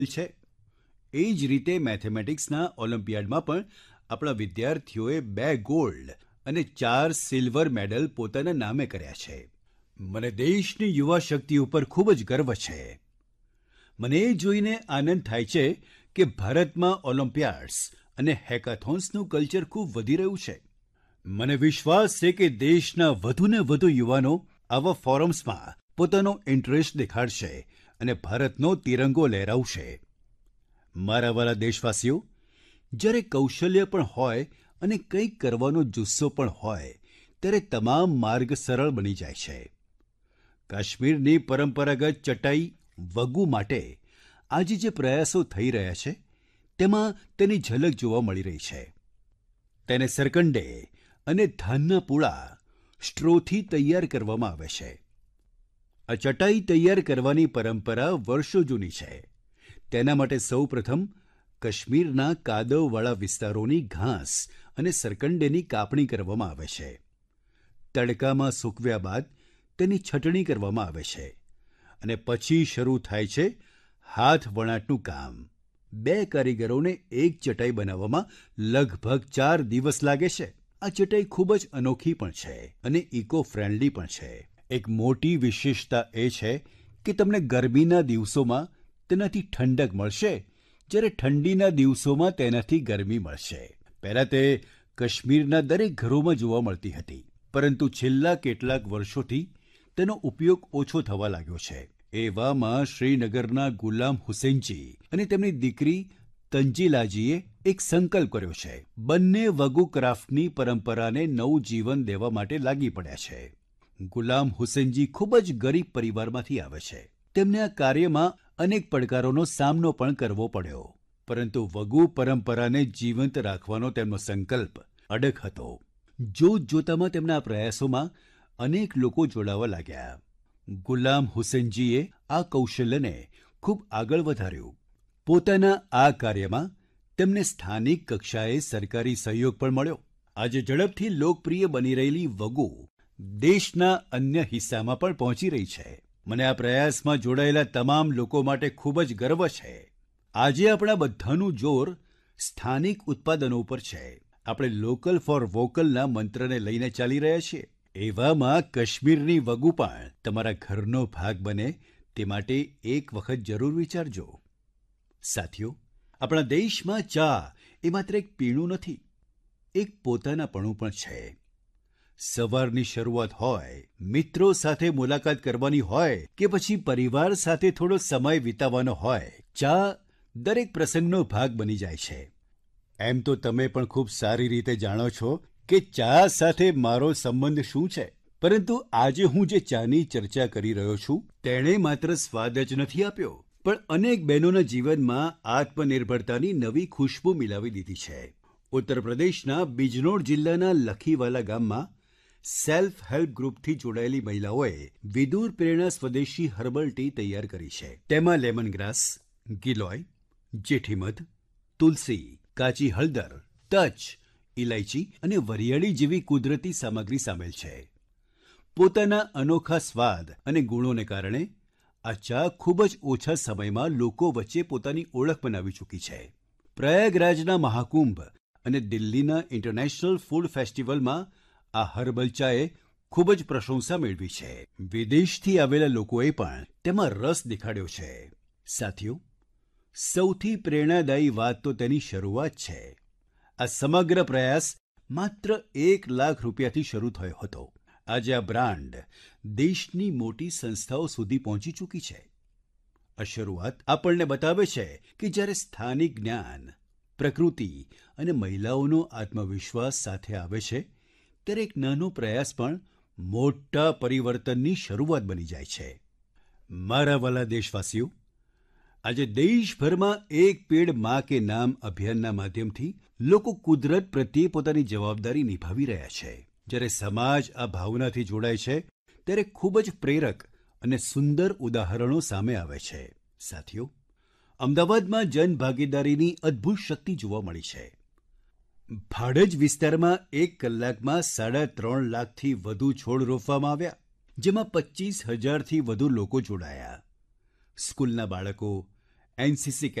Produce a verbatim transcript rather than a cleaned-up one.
છે. એ જ રીતે મેથેમેટિક્સના ઓલિમ્પિયાડમાં પણ આપણા વિદ્યાર્થીઓએ બે ગોલ્ડ અને ચાર સિલ્વર મેડલ પોતાના નામે કર્યા છે. મને દેશની યુવા શક્તિ ઉપર ખૂબ જ ગર્વ છે. મને એ જોઈને આનંદ થાય છે કે ભારતમાં ઓલિમ્પિયાડ્સ અને હેકાથોન્સનું કલ્ચર ખૂબ વધી રહ્યું છે. મને વિશ્વાસ છે કે દેશના વધુને વધુ યુવાનો આવા ફોરમ્સમાં પોતાનો ઇન્ટરેસ્ટ દેખાડશે અને ભારતનો તિરંગો લહેરાવશે. મારા વ્હાલા દેશવાસીઓ, જ્યારે કૌશલ્ય પણ હોય અને કંઈક કરવાનો જુસ્સો પણ હોય, ત્યારે તમામ માર્ગ સરળ બની જાય છે. કાશ્મીરની પરંપરાગત ચટાઈ વગુ માટે આજે જે પ્રયાસો થઈ રહ્યા છે, તેમાં તેની ઝલક જોવા મળી રહી છે. તેને સરકંડે અને ધાનના પૂળા સ્ટ્રોથી તૈયાર કરવામાં આવે છે. આ ચટાઈ તૈયાર કરવાની પરંપરા વર્ષો જૂની છે. તેના માટે સૌપ્રથમ કાશ્મીરના કાદવવાળા વિસ્તારોની ઘાસ અને સરકંડેની કાપણી કરવામાં આવે છે. તડકામાં સૂકવ્યા બાદ તેની છટણી કરવામાં આવે છે અને પછી શરૂ થાય છે હાથ વણાટનું કામ. બે કારીગરોને એક ચટાઈ બનાવવામાં લગભગ ચાર દિવસ લાગે છે. આ ચટાઈ ખૂબ જ અનોખી પણ છે અને ઇકો ફ્રેન્ડલી પણ છે. એક મોટી વિશેષતા એ છે કે તમને ગરમીના દિવસોમાં તેનાથી ઠંડક મળશે, જ્યારે ઠંડીના દિવસોમાં તેનાથી ગરમી મળશે. પહેલાં તે કાશ્મીરના દરેક ઘરોમાં જોવા મળતી હતી, પરંતુ છેલ્લા કેટલાક વર્ષોથી તેનો ઉપયોગ ઓછો થવા લાગ્યો છે. એવામાં શ્રીનગરના ગુલામ હુસૈનજી અને તેમની દીકરી તંજીલાજીએ એક સંકલ્પ કર્યો છે. બંને વગુ ક્રાફ્ટની પરંપરાને નવું જીવન દેવા માટે લાગી પડ્યા છે. ગુલામ હુસૈનજી ખૂબ જ ગરીબ પરિવારમાંથી આવે છે. તેમને આ કાર્યમાં અનેક પડકારોનો સામનો પણ કરવો પડ્યો, પરંતુ વગુ પરંપરાને જીવંત રાખવાનો તેમનો સંકલ્પ અડગ હતો. જોતજોતામાં તેમના આ પ્રયાસોમાં અનેક લોકો જોડાવા લાગ્યા. ગુલામ હુસૈનજીએ આ કૌશલ્યને ખૂબ આગળ વધાર્યું. પોતાના આ કાર્યમાં તેમને સ્થાનિક કક્ષાએ સરકારી સહયોગ પણ મળ્યો. આજે ઝડપથી લોકપ્રિય બની રહેલી વગુ દેશના અન્ય હિસ્સામાં પણ પહોંચી રહી છે. મને આ પ્રયાસમાં જોડાયેલા તમામ લોકો માટે ખૂબ જ ગર્વ છે. આજે આપણા બધાનું જોર સ્થાનિક ઉત્પાદનો ઉપર છે. આપણે લોકલ ફોર વોકલના મંત્રને લઈને ચાલી રહ્યા છીએ. એવામાં કાશ્મીરની વગુ પણ તમારા ઘરનો ભાગ બને તે માટે એક વખત જરૂર વિચારજો. સાથીઓ, આપણા દેશમાં ચા એ માત્ર એક પીણું નથી, એક પોતાનાપણું પણ છે. સવારની શરૂઆત હોય, મિત્રો સાથે મુલાકાત કરવાની હોય કે પછી પરિવાર સાથે થોડો સમય વિતાવવાનો હોય, ચા દરેક પ્રસંગનો ભાગ બની જાય છે. એમ તો તમે પણ ખૂબ સારી રીતે જાણો છો કે ચા સાથે મારો સંબંધ શું છે, પરંતુ આજે હું જે ચાની ચર્ચા કરી રહ્યો છું, તેણે માત્ર સ્વાદ જ નથી આપ્યો, પણ અનેક બહેનોના જીવનમાં આત્મનિર્ભરતાની નવી ખુશ્બુ મિલાવી દીધી છે. ઉત્તર પ્રદેશના બિજનોર જિલ્લાના લખીવાલા ગામમાં સેલ્ફ હેલ્પ ગ્રુપથી જોડાયેલી મહિલાઓએ વિદુર પ્રેરણા સ્વદેશી હર્બલ ટી તૈયાર કરી છે. તેમાં લેમનગ્રાસ, ગિલોય, જેઠીમધ, તુલસી, કાચી હળદર, તજ, ઇલાયચી અને વરિયાળી જેવી કુદરતી સામગ્રી સામેલ છે. પોતાના અનોખા સ્વાદ અને ગુણોને કારણે આ ચા ખૂબ જ ઓછા સમયમાં લોકો વચ્ચે પોતાની ઓળખ બનાવી ચૂકી છે. પ્રયાગરાજના મહાકુંભ અને દિલ્હીના ઇન્ટરનેશનલ ફૂડ ફેસ્ટિવલમાં આ હર્બલ ચાએ ખૂબ જ પ્રશંસા મેળવી છે. વિદેશથી આવેલા લોકોએ પણ તેમાં રસ દેખાડ્યો છે. સાથીઓ, સૌથી પ્રેરણાદાયી વાત તો તેની શરૂઆત છે. આ સમગ્ર પ્રયાસ માત્ર એક લાખ રૂપિયાથી શરૂ થયો હતો. આજે આ બ્રાન્ડ દેશની મોટી સંસ્થાઓ સુધી પહોંચી ચૂકી છે. આ શરૂઆત આપણને બતાવે છે કે જ્યારે સ્થાનિક જ્ઞાન, પ્રકૃતિ અને મહિલાઓનો આત્મવિશ્વાસ સાથે આવે છે, ત્યારે એક નાનો પ્રયાસ પણ મોટા પરિવર્તનની શરૂઆત બની જાય છે. મારા વ્હાલા દેશવાસીઓ, આજે દેશભરમાં એક પેડ માં કે નામ અભિયાનના માધ્યમથી લોકો કુદરત પ્રત્યે પોતાની જવાબદારી નિભાવી રહ્યા છે. જ્યારે સમાજ આ ભાવનાથી જોડાય છે, ત્યારે ખૂબ જ પ્રેરક અને સુંદર ઉદાહરણો સામે આવે છે. સાથીઓ, અમદાવાદમાં જનભાગીદારીની અદ્ભુત શક્તિ જોવા મળી છે. ભાડજ વિસ્તારમાં એક કલાકમાં સાડા ત્રણ લાખથી વધુ છોડ રોપવામાં આવ્યા, જેમાં પચીસ હજારથી વધુ લોકો જોડાયા. સ્કૂલના બાળકો, એનસીસી